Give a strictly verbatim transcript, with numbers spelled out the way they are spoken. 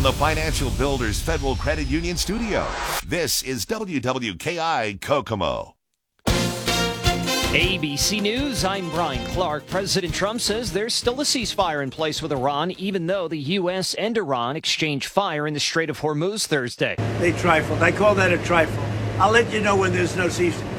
From the Financial Builders Federal Credit Union studio, this is W W K I Kokomo. A B C News, I'm Brian Clark. President Trump says there's still a ceasefire in place with Iran, even though the U S and Iran exchanged fire in the Strait of Hormuz Thursday. They trifled. I call that a trifle. I'll let you know when there's no ceasefire.